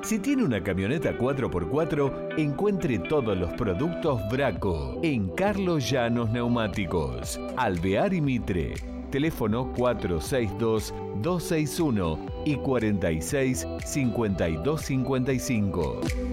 Si tiene una camioneta 4x4, encuentre todos los productos Braco en Carlos Llanos Neumáticos, Alvear y Mitre. Teléfono 462-261 y 46-5255.